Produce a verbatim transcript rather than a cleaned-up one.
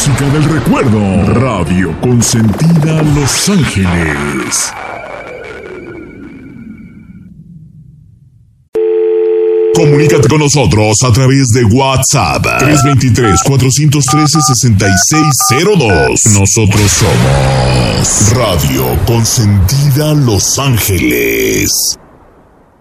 música del recuerdo. Radio Consentida Los Ángeles. Comunícate con nosotros a través de WhatsApp tres dos tres, cuatro uno tres, seis seis cero dos. Nosotros somos Radio Consentida Los Ángeles.